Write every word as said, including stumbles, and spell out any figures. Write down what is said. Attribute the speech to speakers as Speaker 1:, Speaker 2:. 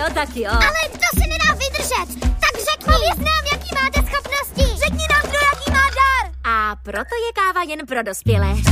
Speaker 1: jo, tak jo.
Speaker 2: Ale to se nedá vydržet. Tak řekni. Pověz nám, jaký máte schopnosti. Řekni nám, kdo jaký má dar.
Speaker 1: A proto je káva jen pro dospělé.